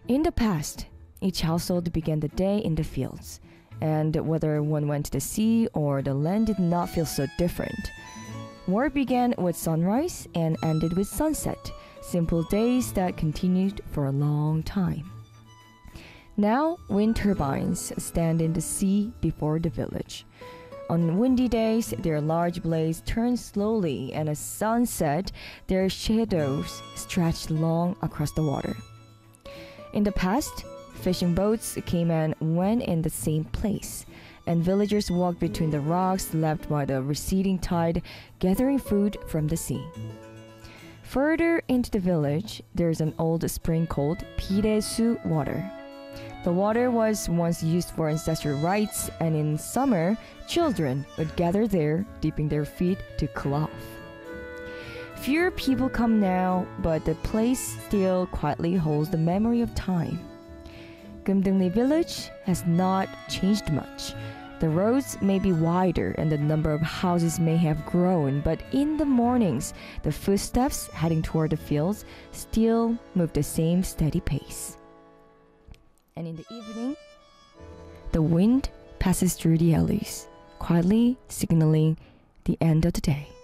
In the past, each household began the day in the fields, and whether one went to the sea or the land did not feel so different. Work began with sunrise and ended with sunset, simple days that continued for a long time. Now, wind turbines stand in the sea before the village. On windy days, their large blades turn slowly, and at sunset, their shadows stretch long across the water. In the past, fishing boats came and went in the same place, and villagers walked between the rocks left by the receding tide, gathering food from the sea. Further into the village, there's an old spring called Piresu water. The water was once used for ancestral rites, and in summer, children would gather there, dipping their feet to cool off. Fewer people come now, but the place still quietly holds the memory of time. Gumdungli village has not changed much. The roads may be wider and the number of houses may have grown, but in the mornings, the footsteps heading toward the fields still move the same steady pace. And in the evening, the wind passes through the alleys, quietly signaling the end of the day.